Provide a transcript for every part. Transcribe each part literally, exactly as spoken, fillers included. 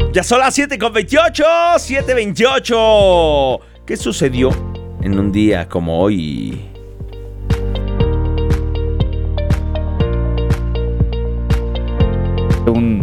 Ya son las siete con veintiocho, siete veintiocho. ¿Qué sucedió en un día como hoy? Un,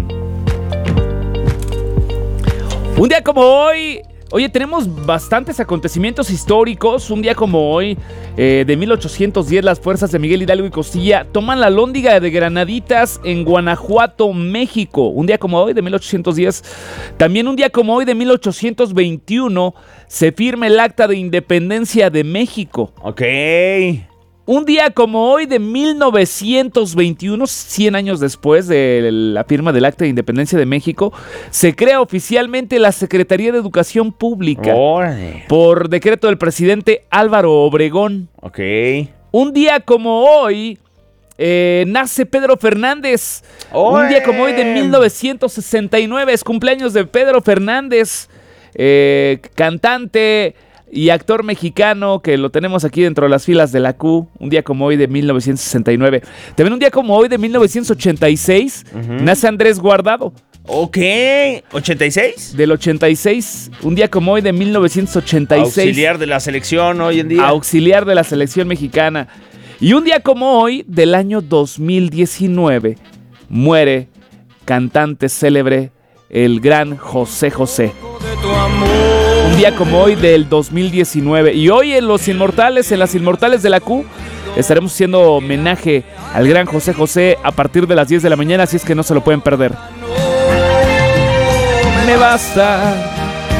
un día como hoy, oye, tenemos bastantes acontecimientos históricos. Un día como hoy, eh, de mil ochocientos diez, las fuerzas de Miguel Hidalgo y Costilla toman la Alhóndiga de Granaditas en Guanajuato, México. Un día como hoy, de mil ochocientos diez. También un día como hoy, de mil ochocientos veintiuno, se firma el Acta de Independencia de México. Ok. Un día como hoy de mil novecientos veintiuno, cien años después de la firma del Acta de Independencia de México, se crea oficialmente la Secretaría de Educación Pública. Órale. Por decreto del presidente Álvaro Obregón. Ok. Un día como hoy eh, nace Pedro Fernández. ¡Oye! Un día como hoy de mil novecientos sesenta y nueve es cumpleaños de Pedro Fernández, eh, cantante y actor mexicano que lo tenemos aquí dentro de las filas de la Q. Un día como hoy de mil novecientos sesenta y nueve. También un día como hoy de mil novecientos ochenta y seis, uh-huh, nace Andrés Guardado. Ok, ¿ochenta y seis? Del ochenta y seis, un día como hoy de mil novecientos ochenta y seis. Auxiliar de la selección hoy en día. Auxiliar de la selección mexicana. Y un día como hoy del año dos mil diecinueve, muere cantante célebre, el gran José José. Un día como hoy del dos mil diecinueve. Y hoy en Los Inmortales, en las Inmortales de la Q, estaremos haciendo homenaje al gran José José a partir de las diez de la mañana, así es que no se lo pueden perder. Me basta.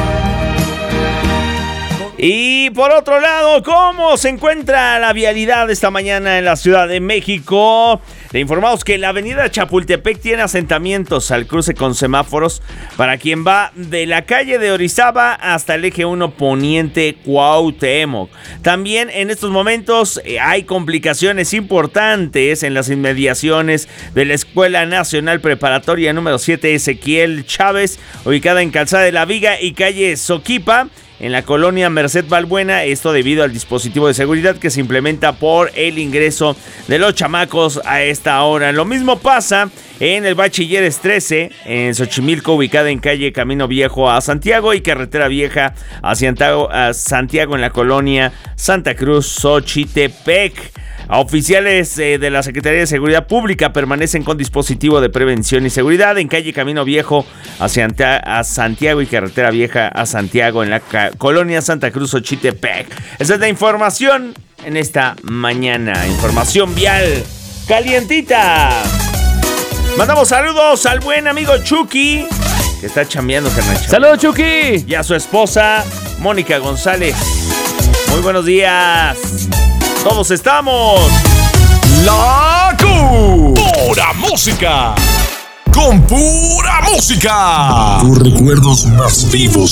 Y por otro lado, ¿cómo se encuentra la vialidad esta mañana en la Ciudad de México? Le informamos que la avenida Chapultepec tiene asentamientos al cruce con semáforos para quien va de la calle de Orizaba hasta el eje uno Poniente Cuauhtémoc. También en estos momentos eh, hay complicaciones importantes en las inmediaciones de la Escuela Nacional Preparatoria número siete Ezequiel Chávez, ubicada en Calzada de la Viga y calle Soquipa, en la colonia Merced Balbuena, esto debido al dispositivo de seguridad que se implementa por el ingreso de los chamacos a esta hora. Lo mismo pasa en el Bachilleres trece, en Xochimilco, ubicada en calle Camino Viejo a Santiago y Carretera Vieja a Santiago, a Santiago en la colonia Santa Cruz, Xochitepec. Oficiales eh, de la Secretaría de Seguridad Pública permanecen con dispositivo de prevención y seguridad en calle Camino Viejo hacia a Santiago y Carretera Vieja a Santiago en la ca- colonia Santa Cruz, Xochitepec. Esa es la información en esta mañana. Información vial calientita. Mandamos saludos al buen amigo Chucky, que está chambeando, carnal. ¡Saludos, Chucky! Y a su esposa, Mónica González. Muy buenos días. Todos estamos. La Q. Pura música. Con pura música. Tus recuerdos más vivos